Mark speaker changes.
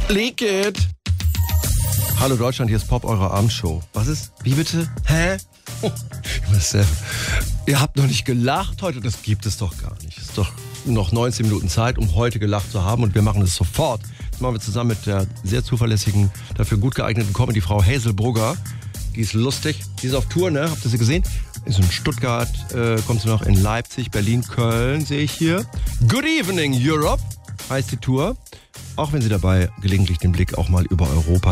Speaker 1: Leak it! Hallo Deutschland, hier ist Pop, eure Abendshow. Was ist? Wie bitte? Hä? Ihr habt noch nicht gelacht heute? Das gibt es doch gar nicht. Es ist doch noch 19 Minuten Zeit, um heute gelacht zu haben und wir machen es sofort. Das machen wir zusammen mit der sehr zuverlässigen, dafür gut geeigneten Comedy-Frau Hazel Brugger. Die ist lustig. Die ist auf Tour, ne? Habt ihr sie gesehen? Ist in Stuttgart, kommt sie noch in Leipzig, Berlin, Köln, sehe ich hier. Good Evening Europe heißt die Tour. Auch wenn sie dabei gelegentlich den Blick auch mal über Europa